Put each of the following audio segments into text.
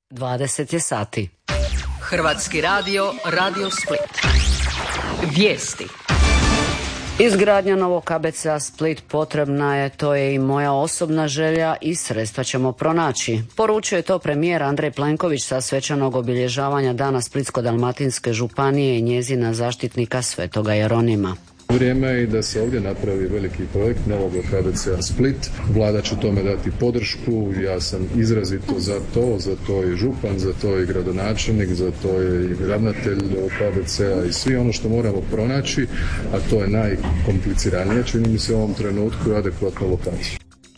20 je sati. Hrvatski radio, Radio Split. Vijesti. Izgradnja novog KBC-a Split potrebna je, to je i moja osobna želja i sredstva ćemo pronaći. Poručuje to premijer Andrej Plenković sa svečanog obilježavanja Dana Splitsko-dalmatinske županije i njezina zaštitnika Svetoga Jeronima. Vrijeme je i da se ovdje napravi veliki projekt novog KBC-a Split. Vlada će tome dati podršku, ja sam izrazito za to je župan, za to je gradonačelnik, za to je i ravnatelj KBC-a i svi ono što moramo pronaći, a to je najkompliciranije, čini mi se u ovom trenutku, adekvatnu lokaciju.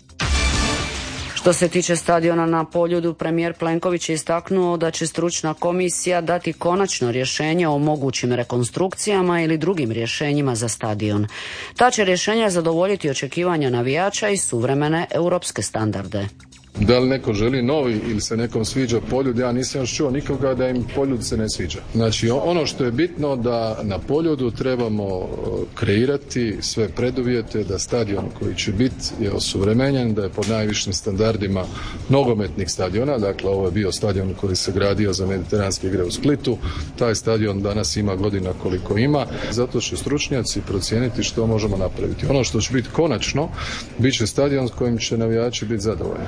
Što se tiče stadiona na Poljudu, premijer Plenković je istaknuo da će stručna komisija dati konačno rješenje o mogućim rekonstrukcijama ili drugim rješenjima za stadion. Ta će rješenja zadovoljiti očekivanja navijača i suvremene europske standarde. Da li neko želi novi ili se nekom sviđa Poljud, ja nisam još čuo nikoga da im Poljud se ne sviđa. Znači ono što je bitno da na Poljudu trebamo kreirati sve preduvjete da stadion koji će biti je osuvremenjen, da je pod najvišim standardima nogometnih stadiona, dakle ovo je bio stadion koji se gradio za mediteranske igre u Splitu, taj stadion danas ima godina koliko ima, zato će stručnjaci procijeniti što možemo napraviti. Ono što će biti konačno, bit će stadion s kojim će navijači biti zadovoljni.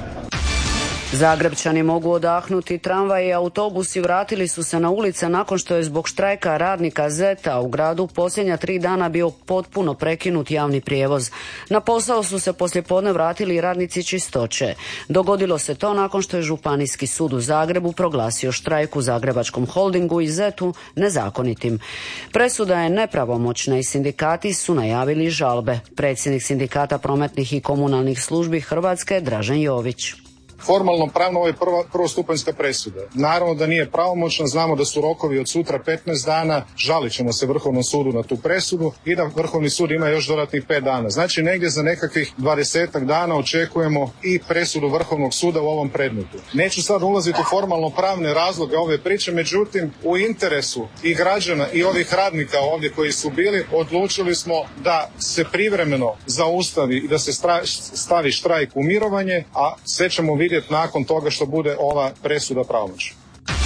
Zagrebčani mogu odahnuti, tramvaji i autobusi vratili su se na ulice nakon što je zbog štrajka radnika ZET-a u gradu posljednja 3 dana bio potpuno prekinut javni prijevoz. Na posao su se poslijepodne vratili i radnici čistoće. Dogodilo se to nakon što je Županijski sud u Zagrebu proglasio štrajk u Zagrebačkom holdingu i ZET-u nezakonitim. Presuda je nepravomoćna i sindikati su najavili žalbe. Predsjednik Sindikata prometnih i komunalnih službi Hrvatske Dražen Jović. Formalno pravno ovo je prvostupanjska presuda. Naravno da nije pravomoćna, znamo da su rokovi od sutra 15 dana, žalit ćemo se Vrhovnom sudu na tu presudu i da Vrhovni sud ima još dodatnih 5 dana. Znači negdje za nekakvih 20 dana očekujemo i presudu Vrhovnog suda u ovom predmetu. Neću sad ulaziti u formalno pravne razloge ove priče, međutim u interesu i građana i ovih radnika ovdje koji su bili, odlučili smo da se privremeno zaustavi i da se stavi štrajk u mirovanje, a sve ćemo vidjeti nakon toga što bude ova presuda pravomoćna.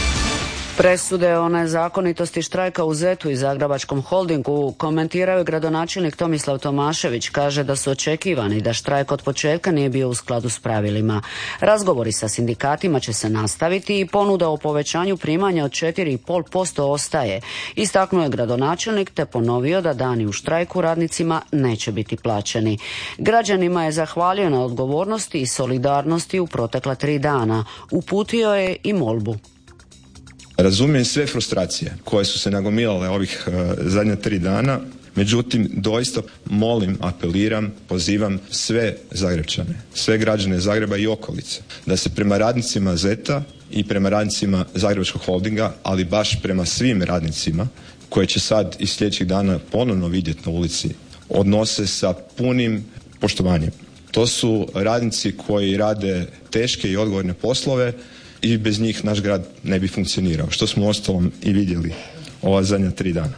Presude o nezakonitosti štrajka u ZET-u i Zagrebačkom holdingu komentiraju gradonačelnik Tomislav Tomašević, kaže da su očekivani da štrajk od početka nije bio u skladu s pravilima. Razgovori sa sindikatima će se nastaviti i ponuda o povećanju primanja od 4,5% ostaje. Istaknuo je gradonačelnik te ponovio da dani u štrajku radnicima neće biti plaćeni. Građanima je zahvalio na odgovornosti i solidarnosti u protekla 3 dana. Uputio je i molbu. Razumijem sve frustracije koje su se nagomilale ovih zadnja 3 dana, međutim doista molim, apeliram, pozivam sve Zagrebčane, sve građane Zagreba i okolice da se prema radnicima ZET-a i prema radnicima Zagrebačkog holdinga, ali baš prema svim radnicima koje će sad iz sljedećih dana ponovno vidjeti na ulici, odnose sa punim poštovanjem. To su radnici koji rade teške i odgovorne poslove i bez njih naš grad ne bi funkcionirao, što smo uostalom i vidjeli ova zadnja 3 dana.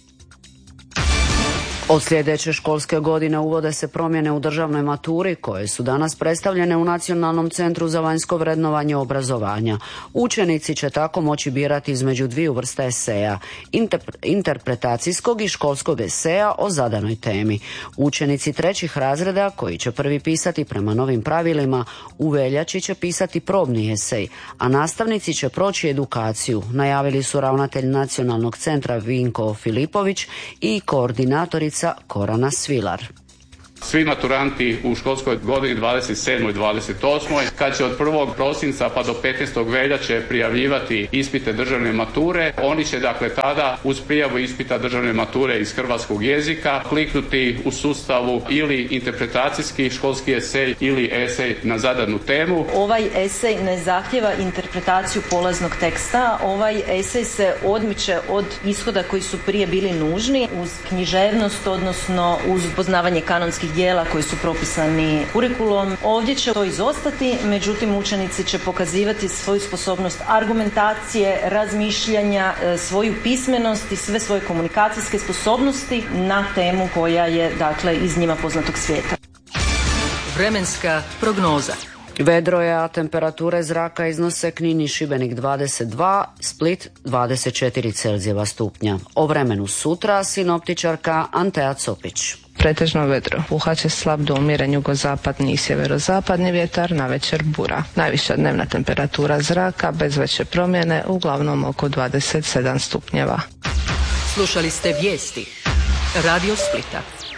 Od sljedeće školske godine uvode se promjene u državnoj maturi koje su danas predstavljene u Nacionalnom centru za vanjsko vrednovanje obrazovanja. Učenici će tako moći birati između 2 vrsta eseja, interpretacijskog i školskog eseja o zadanoj temi. Učenici 3. razreda koji će prvi pisati prema novim pravilima u veljači će pisati probni esej, a nastavnici će proći edukaciju, najavili su ravnatelj Nacionalnog centra Vinko Filipović i koordinatorica Korana Svilar. Svi maturanti u školskoj godini 27. i 28. kad će od 1. prosinca pa do 15. veljače prijavljivati ispite državne mature, oni će dakle tada uz prijavu ispita državne mature iz hrvatskog jezika kliknuti u sustavu ili interpretacijski školski esej ili esej na zadanu temu. Ovaj esej ne zahtjeva interpretaciju polaznog teksta, ovaj esej se odmiče od ishoda koji su prije bili nužni uz književnost, odnosno uz poznavanje kanonskih dijela koji su propisani kurikulum. Ovdje će to izostati, međutim učenici će pokazivati svoju sposobnost argumentacije, razmišljanja, svoju pismenost i sve svoje komunikacijske sposobnosti na temu koja je dakle iz njima poznatog svijeta. Vremenska prognoza. Vedro je, a temperature zraka iznose Knin i Šibenik 22, Split 24 Celzijeva stupnja. O vremenu sutra sinoptičarka Antea Copić. Pretežno vedro. Puhat će slab do umjeren jugozapadni i sjeverozapadni vjetar, navečer bura. Najviša dnevna temperatura zraka bez veće promjene, uglavnom oko 27 stupnjeva. Slušali ste vijesti Radio Splita.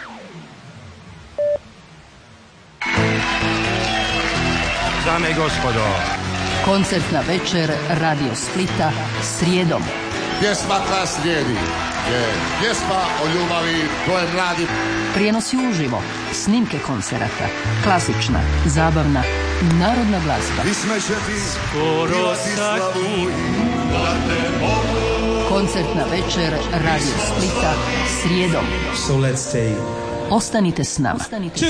Dame i gospodo, Koncertna večer Radio Splita srijedom. Pjesma koja slijedi je pjesma o ljubavi dvoje mladih. Prijenosi uživo, snimke koncerata, klasična, zabavna, narodna glazba. Koncertna večer Radio Splita srijedom. Ostanite s nama.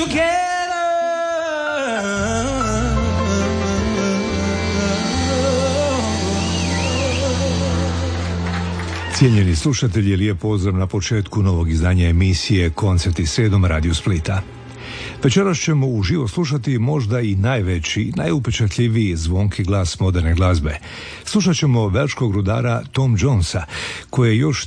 Cijenjeni slušatelji, lijep pozdrav na početku novog izdanja emisije Koncerti srijedom Radio Splita. Večeras ćemo uživo slušati možda i najveći, najupečatljiviji zvonki glas moderne glazbe. Slušat ćemo velškog rudara Tom Jonesa, koji je još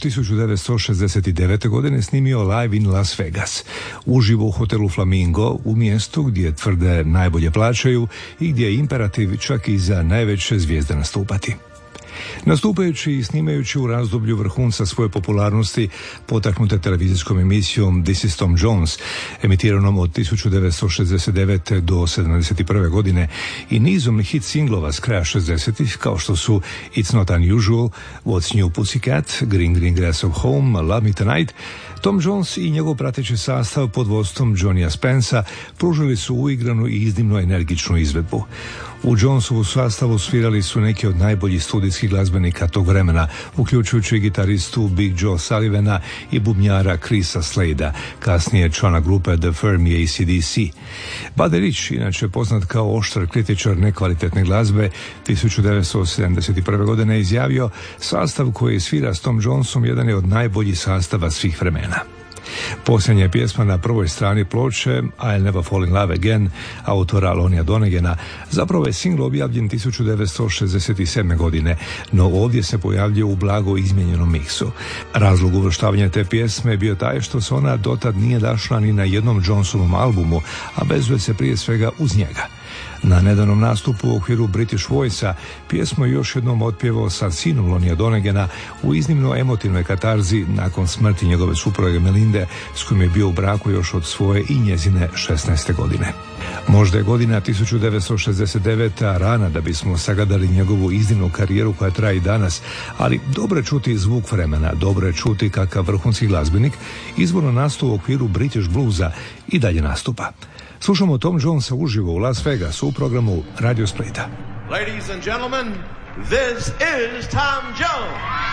1969. godine snimio Live in Las Vegas, uživo u hotelu Flamingo, u mjestu gdje tvrde najbolje plaćaju i gdje je imperativ čak i za najveće zvijezde nastupati. Nastupajući i snimajući u razdoblju vrhunca svoje popularnosti potaknute televizijskom emisijom This is Tom Jones, emitiranom od 1969. do 1971. godine i nizom hit singlova s kraja 60-ih kao što su It's Not Unusual, What's New Pussycat, Green Green Grass of Home, Love Me Tonight, Tom Jones i njegov prateći sastav pod vodstvom Johnnya Spensa pružili su uigranu i iznimno energičnu izvedbu. U Jonesovu sastavu svirali su neki od najboljih studijskih glazbenika tog vremena, uključujući gitaristu Big Joe Sullivana i bubnjara Chrisa Slada, kasnije člana grupe The Firm i AC/DC. Buddy Rich, inače poznat kao oštar kritičar nekvalitetne glazbe, 1971. godine izjavio: sastav koji svira s Tom Jonesom jedan je od najboljih sastava svih vremena. Posljednja pjesma na prvoj strani ploče I'll Never Fall in Love Again autora Lonija Donegena zapravo je singl objavljen 1967. godine, no ovdje se pojavljuje u blago izmijenjenom miksu. Razlog uvrštavanja te pjesme je bio taj što se ona dotad nije našla ni na jednom Jonesovom albumu, a vezuje se prije svega uz njega. Na nedavnom nastupu u okviru British Voice-a pjesmu je još jednom otpjevao sa sinom Lonija Donegena u iznimno emotivnoj katarzi nakon smrti njegove supruge Melinde, s kojim je bio u braku još od svoje i njezine 16. godine. Možda je godina 1969. rana da bismo sagledali njegovu iznimnu karijeru koja traje i danas, ali dobro je čuti zvuk vremena, dobro je čuti kakav vrhunski glazbenik izvorno nastao u okviru British Bluesa i dalje nastupa. Slušamo Tom Jonesa uživo u Las Vegasu u programu Radio Splita. Ladies and gentlemen, this is Tom Jones.